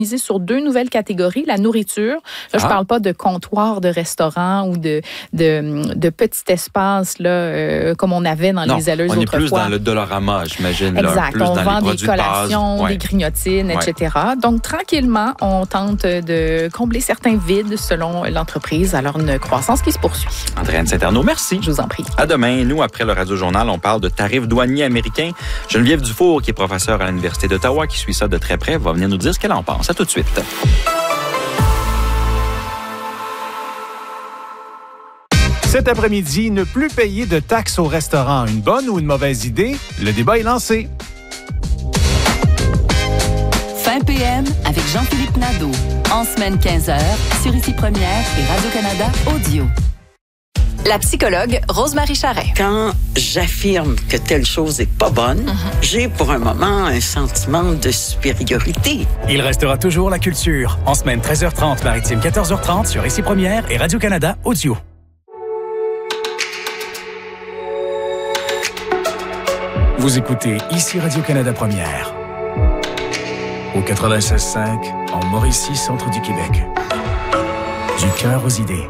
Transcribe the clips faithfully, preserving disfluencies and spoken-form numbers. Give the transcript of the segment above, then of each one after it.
misé sur deux nouvelles catégories. La nourriture, là, je ne ah. parle pas de comptoir de restaurant ou de, de, de petits espaces là, euh, comme on avait dans non, les alleuses autrefois. On est plus dans le Dollarama, j'imagine. Exact. Là, plus on dans vend les des collations, de base. des grignotines, ouais. et cetera. Donc, tranquillement, on tente de combler certains vides selon l'entreprise. Alors, une croissance qui se poursuit. Andréane Saint-Arnaud, merci. Je vous en prie. À demain. Nous, après le Radio-Journal, on parle de tarifs douaniers américains. Geneviève Dufour, qui est professeure à l'Université d'Ottawa, qui suit ça de très près, va venir nous dire ce qu'elle en pense. À tout de suite. Cet après-midi, ne plus payer de taxes au restaurant, une bonne ou une mauvaise idée? Le débat est lancé. Fin P M avec Jean-Philippe Nadeau. En semaine quinze heures, sur Ici Première et Radio-Canada Audio. La psychologue Rose-Marie Charret. Quand j'affirme que telle chose est pas bonne, mm-hmm. j'ai pour un moment un sentiment de supériorité. Il restera toujours la culture. En semaine treize heures trente, maritime quatorze heures trente, sur Ici Première et Radio-Canada Audio. Vous écoutez Ici Radio-Canada Première. Au quatre-vingt-seize cinq, en Mauricie, centre du Québec. Du cœur aux idées.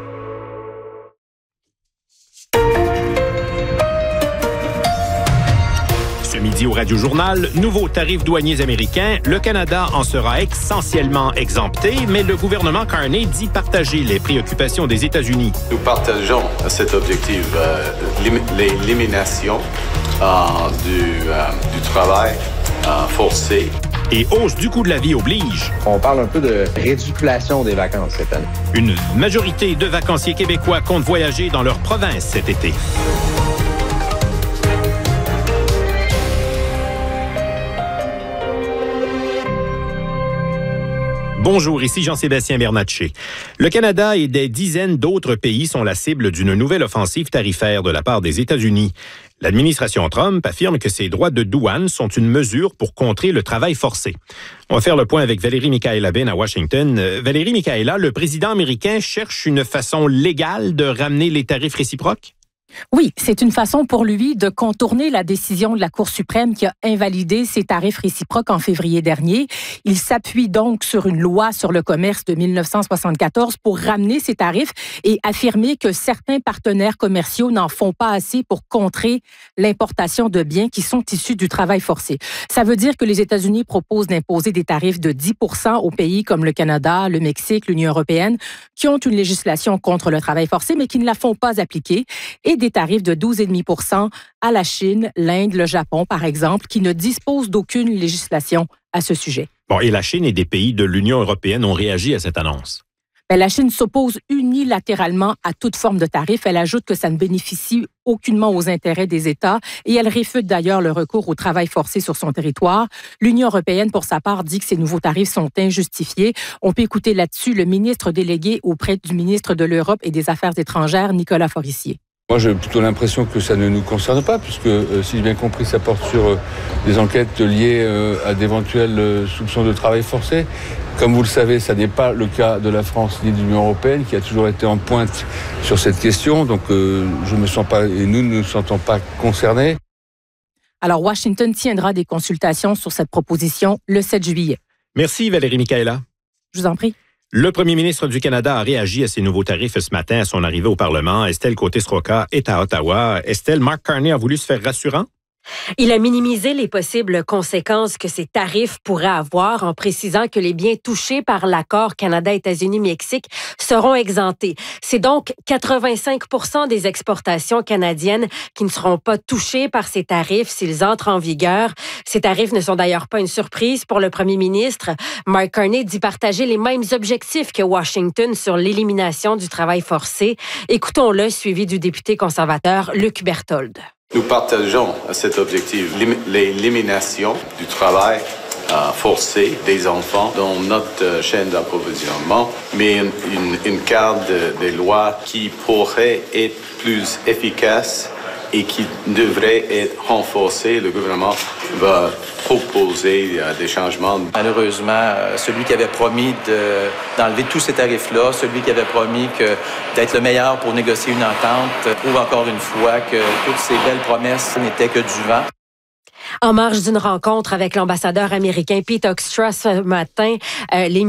Ce midi au Radio-Journal, nouveaux tarifs douaniers américains. Le Canada en sera essentiellement exempté, mais le gouvernement Carney dit partager les préoccupations des États-Unis. Nous partageons cet objectif, euh, l'élimination euh, du, euh, du travail euh, forcé. Et hausse du coût de la vie oblige. On parle un peu de réduction des vacances cette année. Une majorité de vacanciers québécois comptent voyager dans leur province cet été. Bonjour, ici Jean-Sébastien Bernatchez. Le Canada et des dizaines d'autres pays sont la cible d'une nouvelle offensive tarifaire de la part des États-Unis. L'administration Trump affirme que ces droits de douane sont une mesure pour contrer le travail forcé. On va faire le point avec Valérie Michaela-Bin à Washington. Euh, Valérie Michaela, le président américain cherche une façon légale de ramener les tarifs réciproques? Oui, c'est une façon pour lui de contourner la décision de la Cour suprême qui a invalidé ces tarifs réciproques en février dernier. Il s'appuie donc sur une loi sur le commerce de dix-neuf cent soixante-quatorze pour ramener ces tarifs et affirmer que certains partenaires commerciaux n'en font pas assez pour contrer l'importation de biens qui sont issus du travail forcé. Ça veut dire que les États-Unis proposent d'imposer des tarifs de dix pour cent aux pays comme le Canada, le Mexique, l'Union européenne, qui ont une législation contre le travail forcé, mais qui ne la font pas appliquer, et des tarifs de douze virgule cinq pour cent à la Chine, l'Inde, le Japon, par exemple, qui ne disposent d'aucune législation à ce sujet. Bon, et la Chine et des pays de l'Union européenne ont réagi à cette annonce. Bien, la Chine s'oppose unilatéralement à toute forme de tarif. Elle ajoute que ça ne bénéficie aucunement aux intérêts des États et elle réfute d'ailleurs le recours au travail forcé sur son territoire. L'Union européenne, pour sa part, dit que ces nouveaux tarifs sont injustifiés. On peut écouter là-dessus le ministre délégué auprès du ministre de l'Europe et des Affaires étrangères, Nicolas Forissier. Moi, j'ai plutôt l'impression que ça ne nous concerne pas, puisque, euh, si j'ai bien compris, ça porte sur euh, des enquêtes liées euh, à d'éventuels euh, soupçons de travail forcé. Comme vous le savez, ça n'est pas le cas de la France ni de l'Union européenne, qui a toujours été en pointe sur cette question. Donc, euh, je me sens pas, et nous ne nous sentons pas concernés. Alors, Washington tiendra des consultations sur cette proposition le sept juillet. Merci, Valérie Michaela. Je vous en prie. Le premier ministre du Canada a réagi à ces nouveaux tarifs ce matin à son arrivée au Parlement. Estelle Côté-Sroka est à Ottawa. Estelle, Mark Carney a voulu se faire rassurant? Il a minimisé les possibles conséquences que ces tarifs pourraient avoir en précisant que les biens touchés par l'accord Canada-États-Unis-Mexique seront exemptés. C'est donc quatre-vingt-cinq pour cent des exportations canadiennes qui ne seront pas touchées par ces tarifs s'ils entrent en vigueur. Ces tarifs ne sont d'ailleurs pas une surprise pour le premier ministre. Mark Carney dit partager les mêmes objectifs que Washington sur l'élimination du travail forcé. Écoutons-le, suivi du député conservateur Luc Berthold. Nous partageons cet objectif, l'élimination du travail euh, forcé des enfants dans notre euh, chaîne d'approvisionnement, mais une, une, une carte de, des lois qui pourrait être plus efficace et qui devrait être renforcée. Le gouvernement va proposer euh, des changements. Malheureusement, euh, celui qui avait promis de, d'enlever tous ces tarifs-là, celui qui avait promis que, d'être le meilleur pour négocier une entente, euh, prouve encore une fois que toutes ces belles promesses n'étaient que du vent. En marge d'une rencontre avec l'ambassadeur américain Pete Hoekstra ce matin, euh, les